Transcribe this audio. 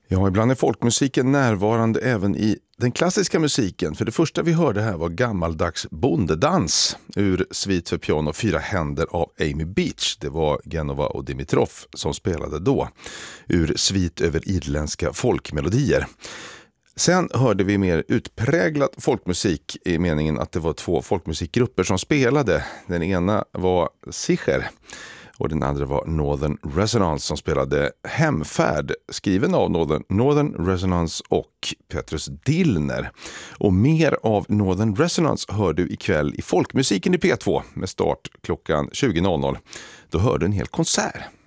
Ja, ibland är folkmusiken närvarande även i den klassiska musiken. För det första vi hörde här var gammaldags bondedans ur Svit för piano 4 händer av Amy Beach. Det var Genova och Dimitrov som spelade då ur Svit över irländska folkmelodier. Sen hörde vi mer utpräglat folkmusik i meningen att det var 2 folkmusikgrupper som spelade. Den ena var Sicher och den andra var Northern Resonance som spelade Hemfärd, skriven av Northern Resonance och Petrus Dillner. Och mer av Northern Resonance hör du ikväll i Folkmusiken i P2 med start klockan 20.00. Då hör du en hel konsert.